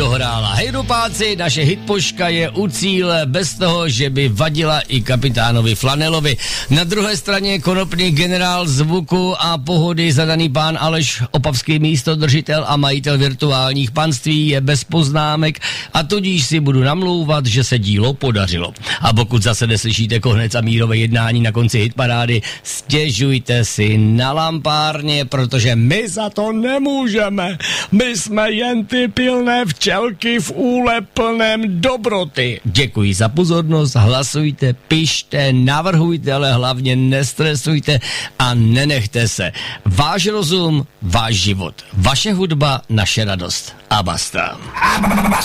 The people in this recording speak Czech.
dohrála. Hejdupáci, naše hitpoška je u cíle bez toho, že by vadila i kapitánovi Flanelovi. Na druhé straně konopný generál zvuku a pohody zadaný pán Aleš Opavský, místodržitel a majitel virtuálních panství, je bez poznámek a tudíž si budu namlouvat, že se dílo podařilo. A pokud zase neslyšíte konec a mírové jednání na konci hitparády, stěžujte si na lampárně, protože my za to nemůžeme. My jsme jen ty pilné včelky v úle plném dobroty. Děkuji za pozornost, hlasujte, pište, navrhujte, ale hlavně nestresujte a nenechte se. Váš rozum, váš život, vaše hudba, naše radost. A basta.